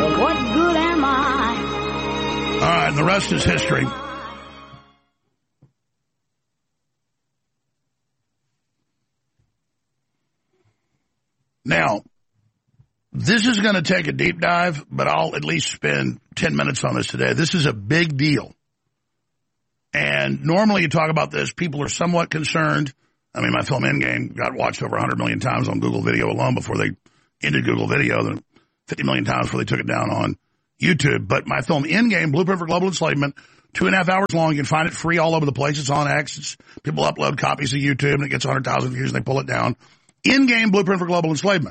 what good am I? All right, and the rest is history. Now, this is going to take a deep dive, but I'll at least spend 10 minutes on this today. This is a big deal. And normally you talk about this, people are somewhat concerned. I mean, my film Endgame got watched over 100 million times on Google Video alone before they ended Google Video, then 50 million times before they took it down on YouTube. But my film Endgame, Blueprint for Global Enslavement, 2.5 hours long. You can find it free all over the place. It's on X. People upload copies of YouTube, and it gets 100,000 views, and they pull it down. Endgame, Blueprint for Global Enslavement,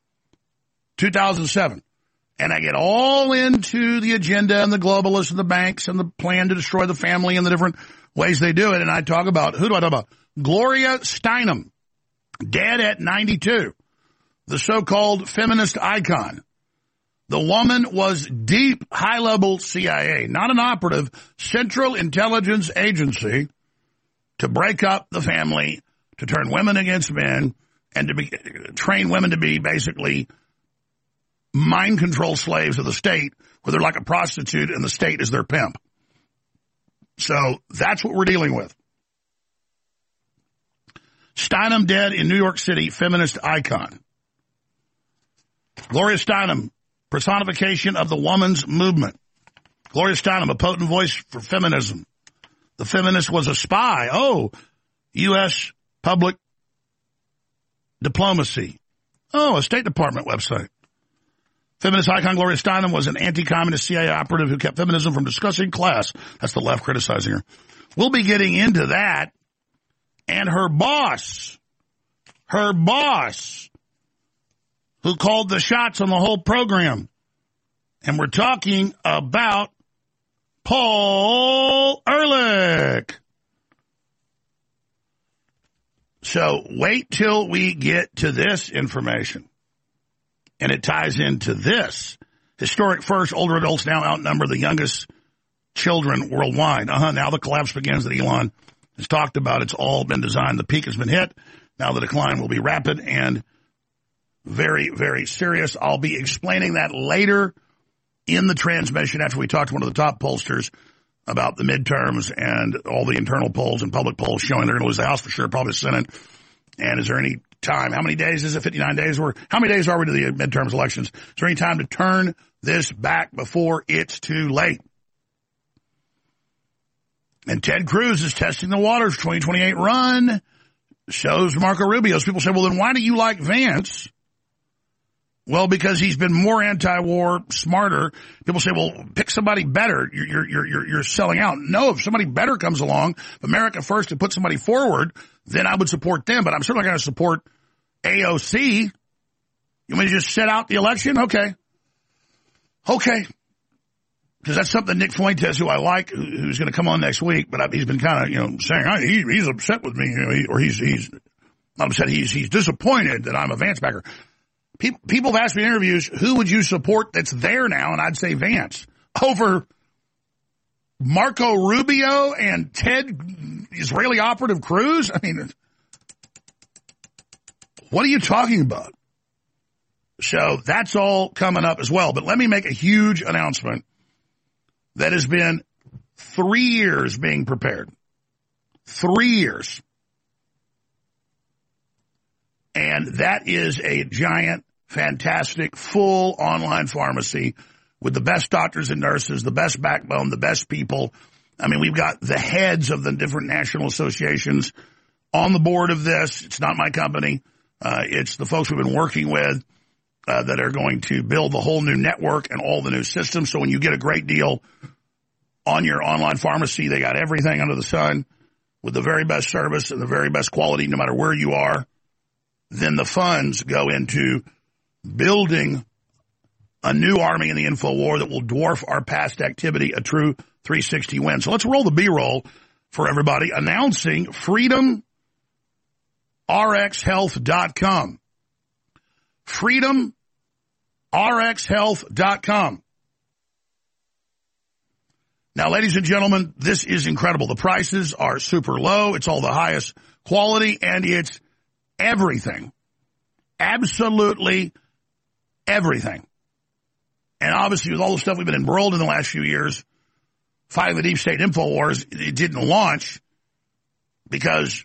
2007. And I get all into the agenda and the globalists and the banks and the plan to destroy the family and the different ways they do it. And I talk about, who do I talk about? Gloria Steinem, dead at 92, the so-called feminist icon. The woman was deep, high-level CIA, not an operative, Central Intelligence Agency, to break up the family, to turn women against men, and to train women to be basically mind control slaves of the state, where they're like a prostitute and the state is their pimp. So that's what we're dealing with. Steinem dead in New York City, feminist icon. Gloria Steinem, personification of the woman's movement. Gloria Steinem, a potent voice for feminism. The feminist was a spy. Oh, U.S. public diplomacy. Oh, a State Department website. Feminist icon Gloria Steinem was an anti-communist CIA operative who kept feminism from discussing class. That's the left criticizing her. We'll be getting into that. And her boss, who called the shots on the whole program. And we're talking about Paul Ehrlich. So wait till we get to this information. And it ties into this. Historic first, older adults now outnumber the youngest children worldwide. Now the collapse begins that Elon has talked about. It's all been designed. The peak has been hit. Now the decline will be rapid and very, very serious. I'll be explaining that later in the transmission after we talk to one of the top pollsters about the midterms and all the internal polls and public polls showing they're going to lose the House for sure, probably the Senate. And is there any time? How many days is it? 59 days? How many days are we to the midterms elections? Is there any time to turn this back before it's too late? And Ted Cruz is testing the waters. 2028 run shows Marco Rubio. So people say, well, then why do you like Vance? Well, because he's been more anti-war, smarter. People say, well, pick somebody better. You're selling out. No, if somebody better comes along, America First, and put somebody forward, then I would support them. But I'm certainly going to support AOC. You want me to just sit out the election? Okay. Because that's something Nick Fuentes, who I like, who's going to come on next week, but he's been kind of, saying, he's upset with me, or he's not upset, he's disappointed that I'm a Vance backer. People have asked me in interviews, who would you support that's there now? And I'd say Vance over Marco Rubio and Ted Israeli operative Cruz. I mean, what are you talking about? So that's all coming up as well. But let me make a huge announcement that has been 3 years being prepared. 3 years. And that is a giant, fantastic, full online pharmacy with the best doctors and nurses, the best backbone, the best people. I mean, we've got the heads of the different national associations on the board of this. It's not my company. It's the folks we've been working with that are going to build the whole new network and all the new systems. So when you get a great deal on your online pharmacy, they got everything under the sun with the very best service and the very best quality, no matter where you are. Then the funds go into building a new army in the info war that will dwarf our past activity, a true 360 win. So let's roll the B-roll for everybody announcing FreedomRxHealth.com. FreedomRxHealth.com. Now, ladies and gentlemen, this is incredible. The prices are super low. It's all the highest quality, and it's everything. Absolutely everything. And obviously, with all the stuff we've been embroiled in the last few years, fighting the deep state info wars, it didn't launch because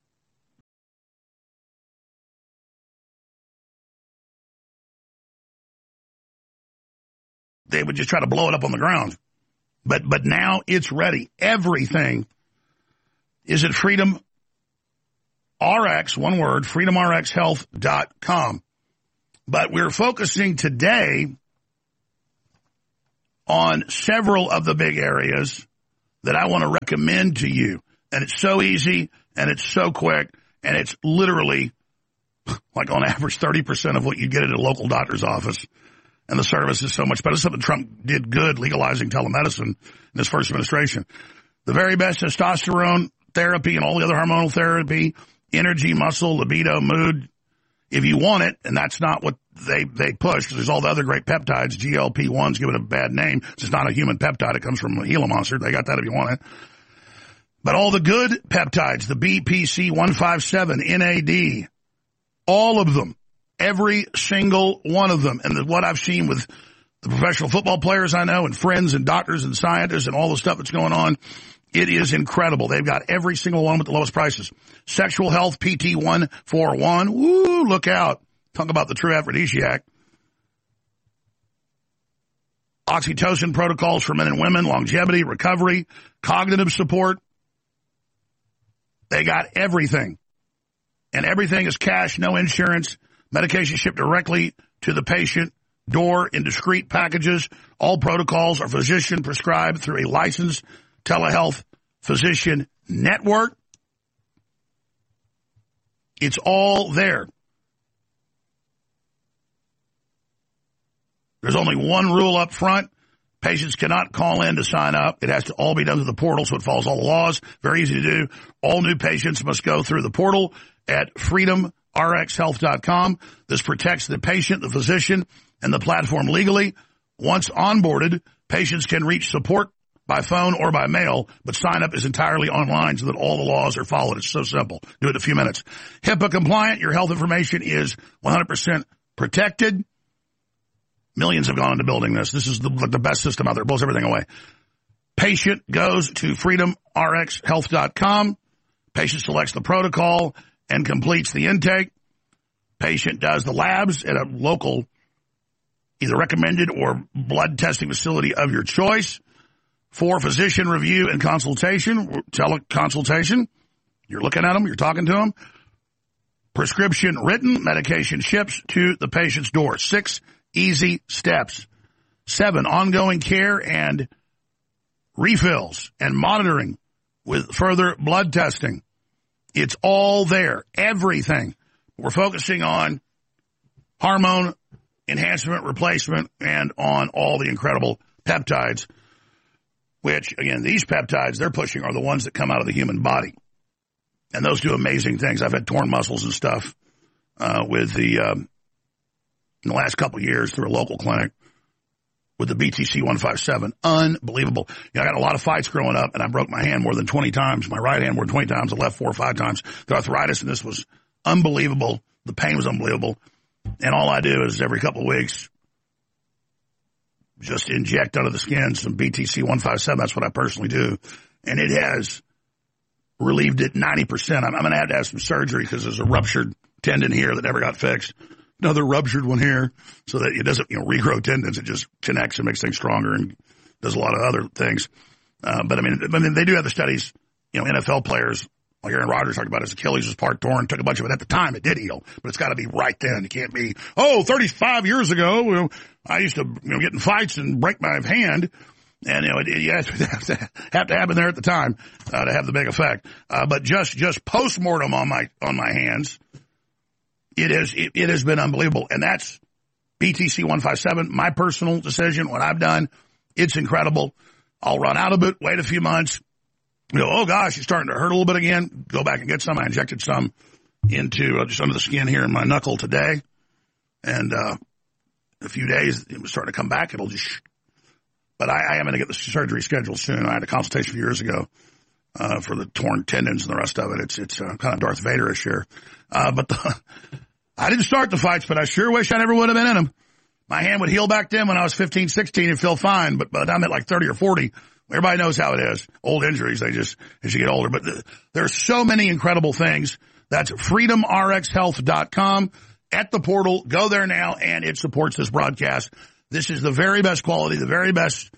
they would just try to blow it up on the ground. But now it's ready. Everything is at Freedom RX, one word, freedomrxhealth.com. But we're focusing today on several of the big areas that I want to recommend to you. And it's so easy, and it's so quick, and it's literally, like on average, 30% of what you get at a local doctor's office. And the service is so much better. Something Trump did good, legalizing telemedicine in his first administration. The very best testosterone therapy and all the other hormonal therapy, energy, muscle, libido, mood, if you want it, and that's not what they push, because there's all the other great peptides. GLP-1s give it a bad name. It's just not a human peptide. It comes from a Gila monster. They got that if you want it. But all the good peptides, the BPC 157, NAD, all of them, every single one of them. And what I've seen with the professional football players I know and friends and doctors and scientists and all the stuff that's going on, it is incredible. They've got every single one with the lowest prices. Sexual Health PT 141. Woo, look out. Talk about the true aphrodisiac. Oxytocin protocols for men and women, longevity, recovery, cognitive support. They got everything. And everything is cash, no insurance. Medication shipped directly to the patient door in discreet packages. All protocols are physician prescribed through a licensed telehealth physician network. It's all there. There's only one rule up front. Patients cannot call in to sign up. It has to all be done through the portal, so it follows all the laws. Very easy to do. All new patients must go through the portal at freedomrxhealth.com. This protects the patient, the physician, and the platform legally. Once onboarded, patients can reach support by phone or by mail, but sign up is entirely online so that all the laws are followed. It's so simple. Do it in a few minutes. HIPAA compliant. Your health information is 100% protected. Millions have gone into building this. This is the best system out there. It blows everything away. Patient goes to freedomrxhealth.com. Patient selects the protocol and completes the intake. Patient does the labs at a local, either recommended or blood testing facility of your choice. For physician review and consultation, teleconsultation, you're looking at them, you're talking to them. Prescription written, medication ships to the patient's door. 6 easy steps. 7, ongoing care and refills and monitoring with further blood testing. It's all there. Everything. We're focusing on hormone enhancement, replacement, and on all the incredible peptides, which, again, these peptides they're pushing are the ones that come out of the human body. And those do amazing things. I've had torn muscles and stuff with in the last couple of years through a local clinic with the BTC 157. Unbelievable. I got a lot of fights growing up, and I broke my hand more than 20 times. My right hand more than 20 times, the left 4 or 5 times. The arthritis in this was unbelievable. The pain was unbelievable. And all I do is every couple of weeks just inject under the skin some BTC 157. That's what I personally do. And it has relieved it 90%. I'm going to have some surgery because there's a ruptured tendon here that never got fixed. Another ruptured one here so that it doesn't, regrow tendons. It just connects and makes things stronger and does a lot of other things. But I mean, they do have the studies, NFL players like Aaron Rodgers talked about his Achilles was part torn, took a bunch of it. At the time, it did heal, but it's got to be right then. It can't be, 35 years ago, I used to, get in fights and break my hand. And, you have to happen there at the time, to have the big effect. But just post-mortem on my hands, it has been unbelievable. And that's BTC 157, my personal decision, what I've done. It's incredible. I'll run out of it, wait a few months. Oh gosh, it's starting to hurt a little bit again. Go back and get some. I injected some into just under the skin here in my knuckle today. And, a few days, it was starting to come back. But I am going to get the surgery scheduled soon. I had a consultation a few years ago, for the torn tendons and the rest of it. It's kind of Darth Vader-ish here. I didn't start the fights, but I sure wish I never would have been in them. My hand would heal back then when I was 15, 16 and feel fine, but by the time I'm at like 30 or 40, everybody knows how it is. Old injuries, they just, as you get older. But there's so many incredible things. That's freedomrxhealth.com. At the portal, go there now, and it supports this broadcast. This is the very best quality, the very best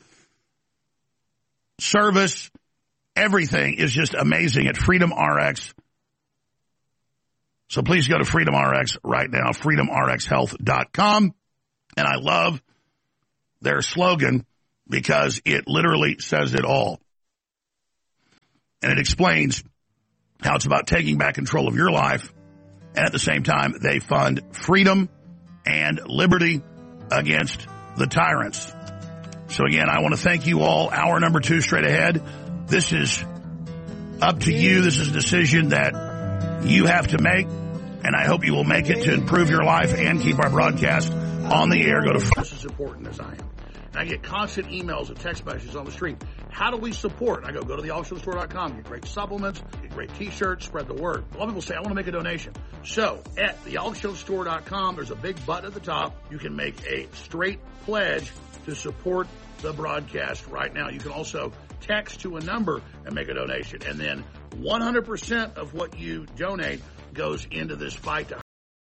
service. Everything is just amazing at Freedom RX. So please go to Freedom RX right now, freedomrxhealth.com. And I love their slogan because it literally says it all. And it explains how it's about taking back control of your life. And at the same time, they fund freedom and liberty against the tyrants. So again, I want to thank you all. Hour number 2 straight ahead. This is up to you. This is a decision that you have to make. And I hope you will make it to improve your life and keep our broadcast on the air. Go to just as important as I am. And I get constant emails and text messages on the street. How do we support? I go to thealshowstore.com, get great supplements, get great t-shirts, spread the word. A lot of people say, I want to make a donation. So at thealshowstore.com, there's a big button at the top. You can make a straight pledge to support the broadcast right now. You can also text to a number and make a donation. And then 100% of what you donate goes into this fight to